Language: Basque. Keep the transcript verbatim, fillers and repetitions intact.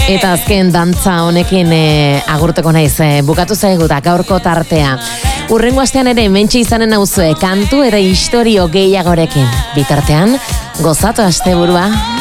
Eta azken dantza honekin e, agurteko naiz, e, bukatu zaigu da gaurko tartea. Urrengo astean ere mentxe izanen nauzue kantu eta historio gehiagorekin. Bitartean, gozatu asteburua.